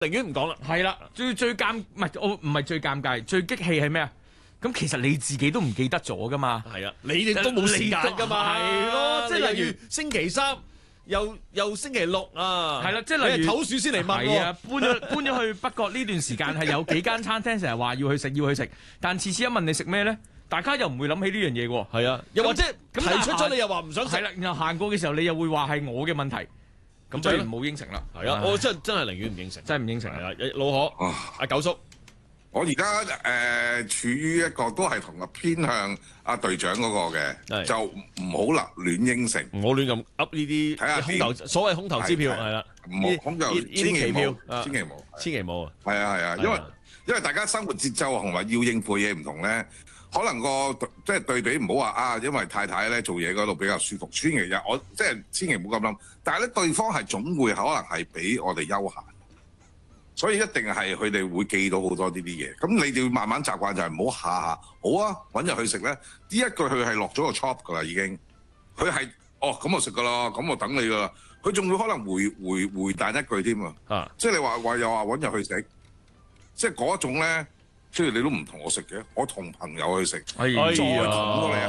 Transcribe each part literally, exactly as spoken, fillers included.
寧願唔講啦。 係啦，最最尷唔係我唔係最尷尬，最激氣係咩啊？咁其實你自己都唔記得咗噶嘛？ 係啊，你哋都冇時間噶嘛？ 係咯，即係例如星期三又又星期六啊， 係啦，即係例如唞暑先嚟問係啊，搬咗搬咗去北角呢段時間係有幾間餐廳成日話要去食要去食，但次次一問你食咩咧，大家又唔會諗起呢樣嘢喎。 係啊，又或者咁提出咗你又話唔想食， 係啦，然後行過嘅時候你又會話係我嘅問題。咁所以唔好應承啦。 係啊，我真真係寧願唔應承， 真係唔應承。 係啊，老可阿九叔， 我而家誒處於一個都係同個偏向阿隊長嗰個嘅，就唔好啦亂應承， 唔好亂咁噏呢啲睇下空頭所謂空頭支票係啦， 唔好空頭千祈冇，千祈冇， 千祈冇啊！ 係啊係啊，因為因為大家生活節奏同埋要應付嘢唔同咧。可能個即係對比唔好話啊，因為太太咧做嘢嗰度比較舒服，千祈日我即係千祈唔好咁諗。但係咧，對方係總會可能係比我哋休閒，所以一定係佢哋會記到好多呢啲嘢。咁你哋要慢慢習慣就係唔好下下好啊，揾日去食咧。呢一句佢係落咗個 chop 㗎啦，已經。佢係哦咁我食㗎啦，咁我等你㗎啦。佢仲會可能回回回彈一句添啊！即係你話話又話揾日去食，即係嗰種咧。即係你都唔同我食嘅，我同朋友去食， 哎呀， 再同過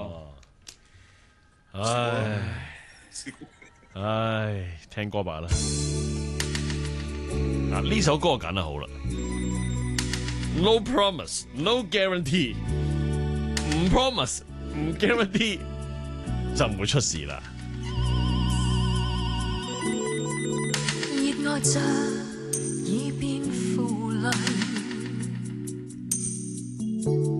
你啊！唉唉，聽歌吧啦。嗱，呢首歌揀得好啦。No promise, no guarantee。唔 promise，唔 guarantee 就唔會出事啦。 熱愛着已變負累。